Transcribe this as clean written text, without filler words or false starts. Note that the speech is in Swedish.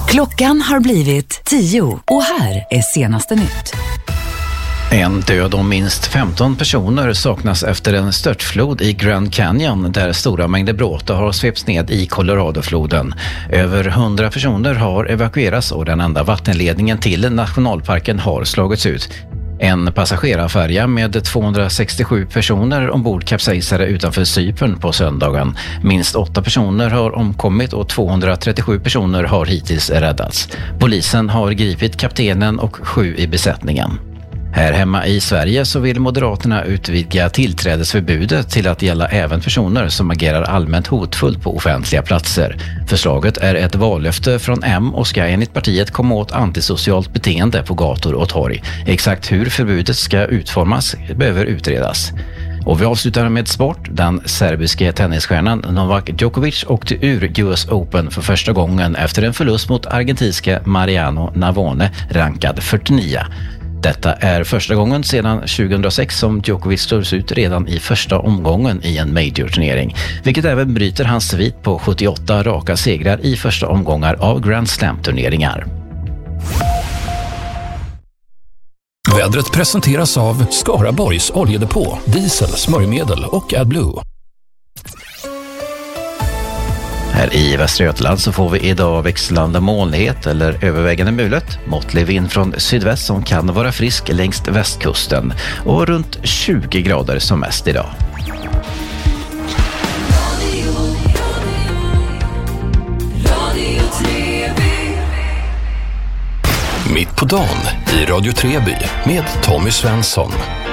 Klockan har blivit 10 och här är senaste nytt. En död och minst 15 personer saknas efter en störtflod i Grand Canyon där stora mängder bråte har svepts ned i Coloradofloden. Över 100 personer har evakuerats och den enda vattenledningen till nationalparken har slagits ut. En passagerarfärja med 267 personer ombord kapsejsade utanför Cypern på söndagen. Minst 8 personer har omkommit och 237 personer har hittills räddats. Polisen har gripit kaptenen och 7 i besättningen. Här hemma i Sverige så vill Moderaterna utvidga tillträdesförbudet till att gälla även personer som agerar allmänt hotfullt på offentliga platser. Förslaget är ett vallöfte från M och ska enligt partiet komma åt antisocialt beteende på gator och torg. Exakt hur förbudet ska utformas behöver utredas. Och vi avslutar med sport. Den serbiske tennisstjärnan Novak Djokovic åkte ur US Open för första gången efter en förlust mot argentinska Mariano Navone, rankad 49. Detta är första gången sedan 2006 som Djokovic slås ut redan i första omgången i en major-turnering, vilket även bryter hans svit på 78 raka segrar i första omgångar av Grand Slam-turneringar. Vädret presenteras av Skaraborgs oljedepå, diesel, smörjmedel och AdBlue. Här i Västra Götaland så får vi idag växlande molnighet eller övervägande mulet. Måttlig vind från sydväst som kan vara frisk längs västkusten och runt 20 grader som mest idag. Mitt på dagen i Radio Treby med Tommy Svensson.